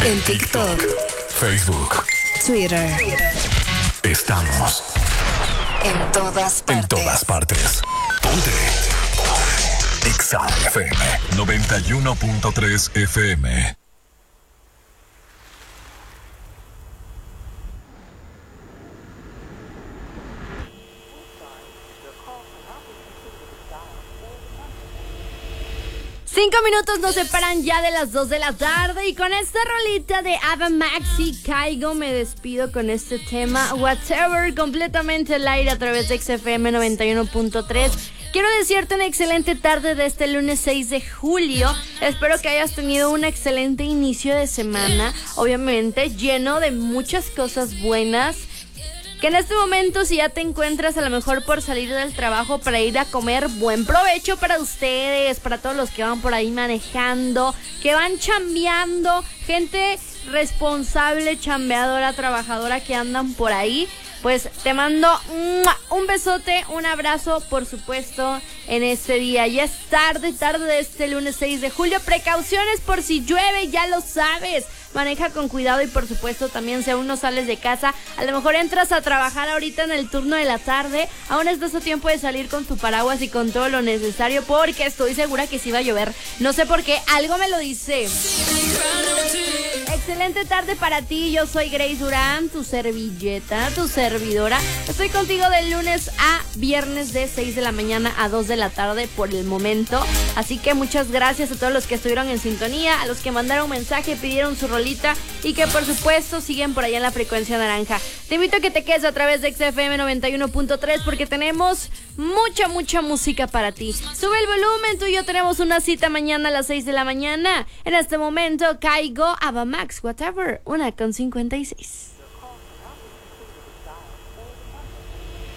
En TikTok, Facebook, Twitter. Estamos En todas partes. en todas partes. Ponte. Exa FM 91.3 FM. Cinco minutos nos separan ya de las 2 de la tarde y con esta rolita de Ava Max y Caigo me despido con este tema Whatever, completamente al aire a través de XFM 91.3. Quiero desearte una excelente tarde de este lunes 6 de julio. Espero que hayas tenido un excelente inicio de semana, obviamente lleno de muchas cosas buenas. Que en este momento, si ya te encuentras a lo mejor por salir del trabajo para ir a comer, buen provecho para ustedes, para todos los que van por ahí manejando, que van chambeando, gente responsable, chambeadora, trabajadora que andan por ahí. Pues te mando un besote, un abrazo, por supuesto, en este día. Ya es tarde de este lunes 6 de julio. Precauciones por si llueve, ya lo sabes. Maneja con cuidado y por supuesto también si aún no sales de casa, a lo mejor entras a trabajar ahorita en el turno de la tarde, aún estás a tiempo de salir con tu paraguas y con todo lo necesario porque estoy segura que sí va a llover. No sé por qué, algo me lo dice. Excelente tarde para ti, yo soy Grace Durán, tu servilleta, tu servidora. Estoy contigo de lunes a viernes de 6 de la mañana a 2 de la tarde por el momento. Así que muchas gracias a todos los que estuvieron en sintonía, a los que mandaron mensaje, pidieron su rolita y que por supuesto siguen por allá en la frecuencia naranja. Te invito a que te quedes a través de XFM 91.3 porque tenemos mucha música para ti. Sube el volumen, tú y yo tenemos una cita mañana a las 6 de la mañana. En este momento caigo Ava Max, Whatever, 1:56.